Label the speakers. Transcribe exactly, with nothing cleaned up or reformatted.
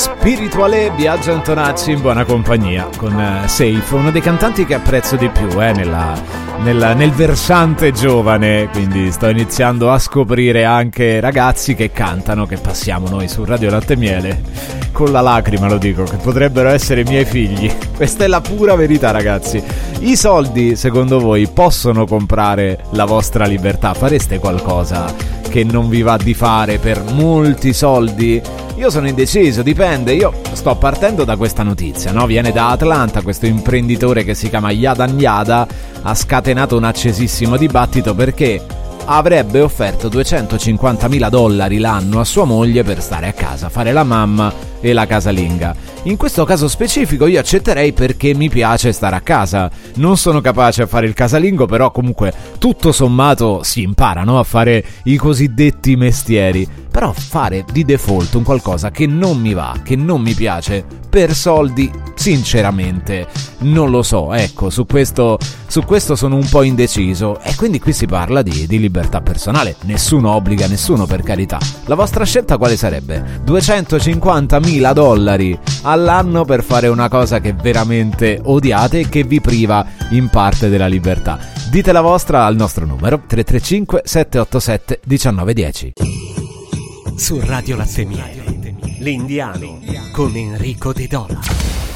Speaker 1: Spirituale Biagio Antonacci in buona compagnia con uh, Safe, uno dei cantanti che apprezzo di più eh, nella, nella, nel versante giovane, quindi sto iniziando a scoprire anche ragazzi che cantano, che passiamo noi su Radio Latte e Miele, con la lacrima lo dico, che potrebbero essere miei figli. Questa è la pura verità, ragazzi. I soldi, secondo voi, possono comprare la vostra libertà? Fareste qualcosa che non vi va di fare per molti soldi? Io sono indeciso, dipende. Io sto partendo da questa notizia, no? Viene da Atlanta, questo imprenditore che si chiama Yadan Yada ha scatenato un accesissimo dibattito perché avrebbe offerto duecentocinquantamila dollari l'anno a sua moglie per stare a casa, fare la mamma e la casalinga. In questo caso specifico io accetterei perché mi piace stare a casa. Non sono capace a fare il casalingo, però comunque tutto sommato si impara, no? A fare i cosiddetti mestieri. Però fare di default un qualcosa che non mi va, che non mi piace, per soldi, sinceramente non lo so. Ecco, su questo, su questo sono un po' indeciso. E quindi qui si parla di, di libertà personale. Nessuno obbliga nessuno, per carità. La vostra scelta quale sarebbe? duecentocinquantamila dollari all'anno per fare una cosa che veramente odiate e che vi priva in parte della libertà. Dite la vostra al nostro numero tre tre cinque sette otto sette uno nove uno zero.
Speaker 2: Su Radio Latte e Miele, l'Indiano con Enrico De Dola.